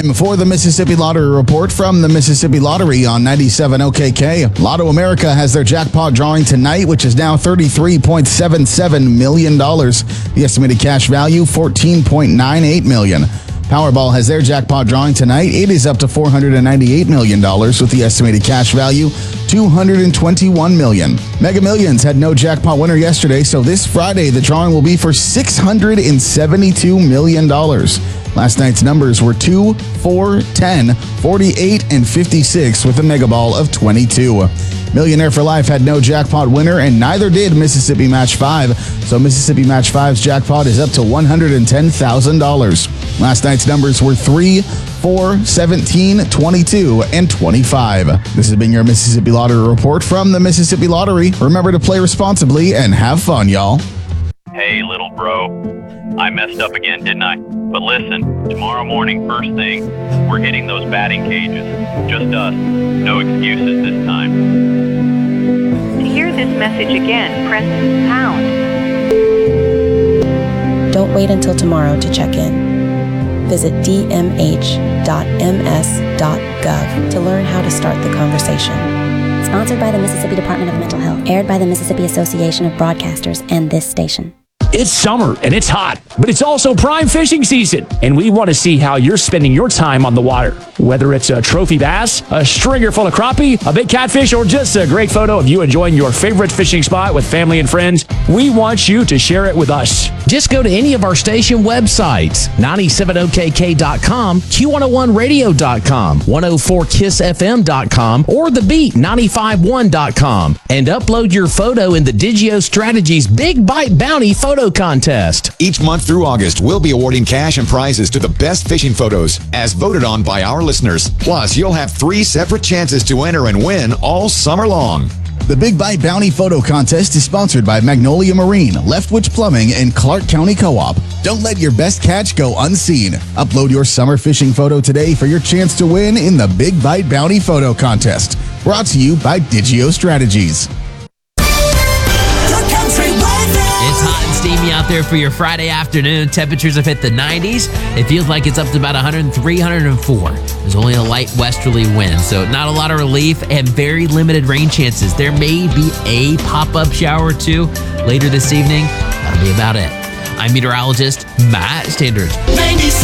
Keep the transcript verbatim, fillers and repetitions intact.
Time for the Mississippi Lottery Report from the Mississippi Lottery on ninety-seven O K K. Lotto America has their jackpot drawing tonight, which is now thirty-three point seven seven million dollars. The estimated cash value, fourteen point nine eight million dollars. Powerball has their jackpot drawing tonight. It is up to four hundred ninety-eight million dollars with the estimated cash value, two hundred twenty-one million dollars. Mega Millions had no jackpot winner yesterday, so this Friday the drawing will be for six hundred seventy-two million dollars. Last night's numbers were two, four, ten, forty-eight, and fifty-six with a mega ball of twenty-two. Millionaire for Life had no jackpot winner, and neither did Mississippi Match five. So Mississippi Match five's jackpot is up to one hundred ten thousand dollars. Last night's numbers were three, four, seventeen, twenty-two, and twenty-five. This has been your Mississippi Lottery Report from the Mississippi Lottery. Remember to play responsibly and have fun, y'all. Hey, little bro. I messed up again, didn't I? But listen, tomorrow morning, first thing, we're hitting those batting cages. Just us. No excuses this time. To hear this message again, press pound. Don't wait until tomorrow to check in. Visit d m h dot m s dot gov to learn how to start the conversation. Sponsored by the Mississippi Department of Mental Health. Aired by the Mississippi Association of Broadcasters and this station. It's summer and it's hot, but it's also prime fishing season, and we want to see how you're spending your time on the water. Whether it's a trophy bass, a stringer full of crappie, a big catfish, or just a great photo of you enjoying your favorite fishing spot with family and friends, we want you to share it with us. Just go to any of our station websites, ninety-seven O K K dot com, Q one oh one radio dot com, one oh four kiss f m dot com, or the beat ninety-five one dot com, and upload your photo in the Digio Strategies Big Bite Bounty Photo Contest. Each month through August, we'll be awarding cash and prizes to the best fishing photos, as voted on by our listeners. Plus, you'll have three separate chances to enter and win all summer long. The Big Bite Bounty Photo Contest is sponsored by Magnolia Marine, Leftwich Plumbing, and Clark County Co-op. Don't let your best catch go unseen. Upload your summer fishing photo today for your chance to win in the Big Bite Bounty Photo Contest. Brought to you by Digio Strategies. It's hot and steamy out there for your Friday afternoon. Temperatures have hit the nineties. It feels like it's up to about one hundred three, one hundred four. There's only a light westerly wind, so not a lot of relief and very limited rain chances. There may be a pop-up shower or two later this evening. That'll be about it. I'm meteorologist Matt Standard.